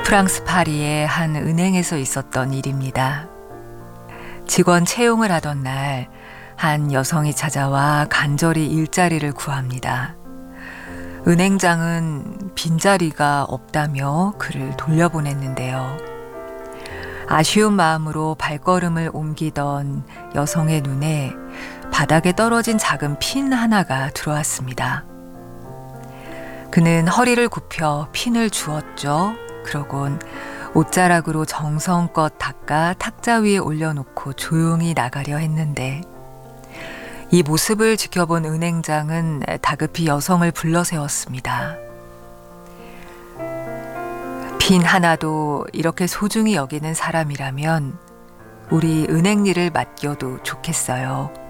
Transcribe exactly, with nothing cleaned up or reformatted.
프랑스 파리의 한 은행에서 있었던 일입니다. 직원 채용을 하던 날, 한 여성이 찾아와 간절히 일자리를 구합니다. 은행장은 빈자리가 없다며 그를 돌려보냈는데요. 아쉬운 마음으로 발걸음을 옮기던 여성의 눈에 바닥에 떨어진 작은 핀 하나가 들어왔습니다. 그는 허리를 굽혀 핀을 주었죠. 그러곤 옷자락으로 정성껏 닦아 탁자 위에 올려놓고 조용히 나가려 했는데, 이 모습을 지켜본 은행장은 다급히 여성을 불러 세웠습니다. 핀 하나도 이렇게 소중히 여기는 사람이라면 우리 은행 일을 맡겨도 좋겠어요.